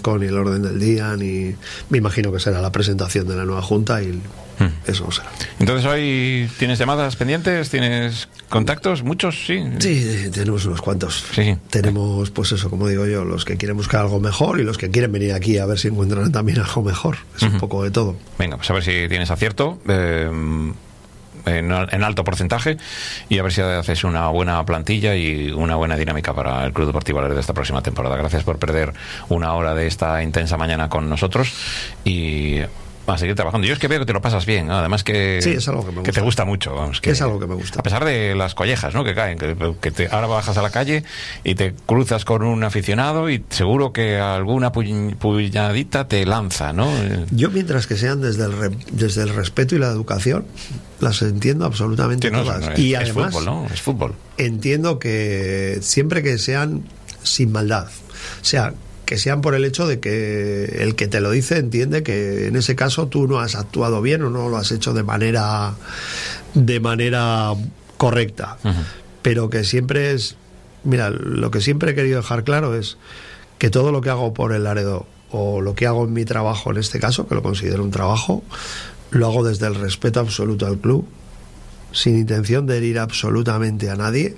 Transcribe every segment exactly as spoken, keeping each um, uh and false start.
desconozco ni el orden del día, ni me imagino que será la presentación de la nueva junta y hmm. eso será. Entonces hoy tienes llamadas pendientes, tienes contactos, muchos, sí. Sí, tenemos unos cuantos. Sí. Tenemos, pues eso, como digo yo, los que quieren buscar algo mejor y los que quieren venir aquí a ver si encuentran también algo mejor. Es uh-huh. un poco de todo. Venga, pues a ver si tienes acierto. Eh, En, en alto porcentaje y a ver si haces una buena plantilla y una buena dinámica para el Club Deportivo Laredo de esta próxima temporada. Gracias por perder una hora de esta intensa mañana con nosotros y a seguir trabajando. Yo es que veo que te lo pasas bien, ¿no? Además que, sí, es algo que, me gusta. que te gusta mucho. Vamos, que es algo que me gusta. A pesar de las collejas, ¿no? Que caen, que, que te, ahora bajas a la calle y te cruzas con un aficionado y seguro que alguna puñadita te lanza, ¿no? Yo mientras que sean desde el, re, desde el respeto y la educación, las entiendo absolutamente sí, no, todas. No, es, y es además, fútbol, ¿no? Es fútbol. Entiendo que siempre que sean sin maldad, o sea, que sean por el hecho de que el que te lo dice entiende que en ese caso tú no has actuado bien o no lo has hecho de manera de manera correcta. Uh-huh. Pero que siempre es, mira, lo que siempre he querido dejar claro es que todo lo que hago por el Laredo o lo que hago en mi trabajo en este caso, que lo considero un trabajo, lo hago desde el respeto absoluto al club, sin intención de herir absolutamente a nadie.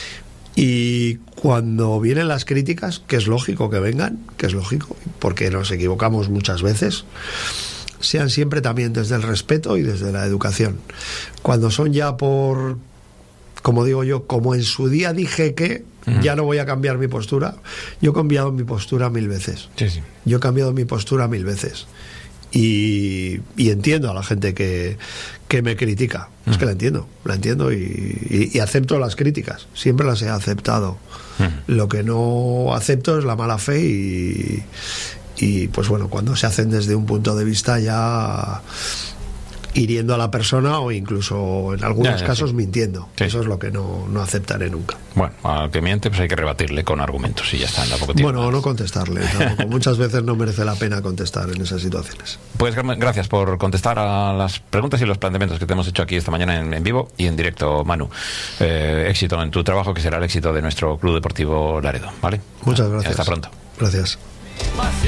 Y cuando vienen las críticas, que es lógico que vengan, que es lógico, porque nos equivocamos muchas veces, sean siempre también desde el respeto y desde la educación. Cuando son ya por, como digo yo, como en su día dije que uh-huh. ya no voy a cambiar mi postura, yo he cambiado mi postura mil veces. Sí, sí. Yo he cambiado mi postura mil veces. Y, y entiendo a la gente que, que me critica. Es que la entiendo, la entiendo y, y, y acepto las críticas. Siempre las he aceptado. Uh-huh. Lo que no acepto es la mala fe y, y pues bueno, cuando se hacen desde un punto de vista ya hiriendo a la persona o incluso en algunos ya, ya, casos sí. mintiendo. Sí. Eso es lo que no, no aceptaré nunca. Bueno, al que miente pues hay que rebatirle con argumentos y ya está. Tampoco tiene bueno, más. No contestarle tampoco. Muchas veces no merece la pena contestar en esas situaciones. Pues gracias por contestar a las preguntas y los planteamientos que te hemos hecho aquí esta mañana en, en vivo y en directo, Manu. Eh, éxito en tu trabajo, que será el éxito de nuestro Club Deportivo Laredo, ¿vale? Muchas gracias. Hasta pronto. Gracias.